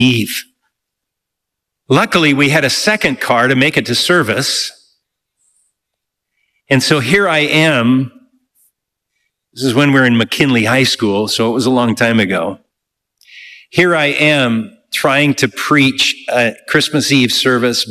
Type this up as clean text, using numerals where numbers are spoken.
Eve. Luckily, we had a second car to make it to service. And so here I am. This is when we were in McKinley High School, so it was a long time ago. Here I am trying to preach a Christmas Eve service,